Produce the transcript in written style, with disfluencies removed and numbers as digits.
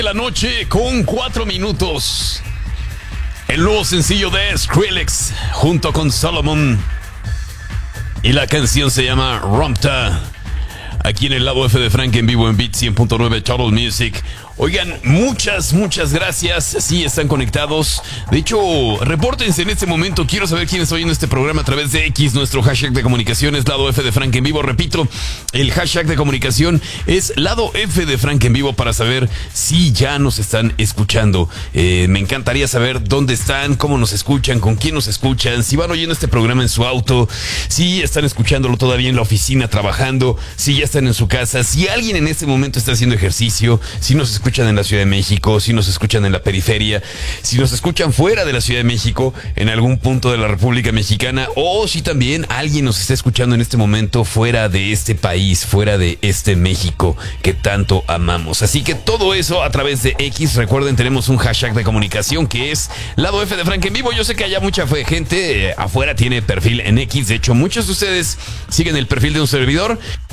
La noche con 4 minutos. El nuevo sencillo de Skrillex junto con Solomon. Y la canción se llama Rompta. Aquí en el lado F de Frank en vivo en Beat 100.9 Total Music. Oigan, muchas gracias. Sí, están conectados. De hecho, repórtense en este momento. Quiero saber quién está oyendo este programa a través de X. Nuestro hashtag de comunicación es lado F de Frank en vivo. Repito, el hashtag de comunicación es lado F de Frank en vivo para saber si ya nos están escuchando. Me encantaría saber dónde están, cómo nos escuchan, con quién nos escuchan, si van oyendo este programa en su auto, si están escuchándolo todavía en la oficina trabajando, si ya están en su casa, si alguien en este momento está haciendo ejercicio, si nos escuchan en la Ciudad de México, si nos escuchan en la periferia, si nos escuchan fuera de la Ciudad de México, en algún punto de la República Mexicana, o si también alguien nos está escuchando en este momento fuera de este país, fuera de este México que tanto amamos. Así que todo eso a través de X. Recuerden, tenemos un hashtag de comunicación que es lado F de Frank en vivo. Yo sé que haya mucha gente afuera tiene perfil en X. De hecho, muchos de ustedes siguen el perfil de un servidor.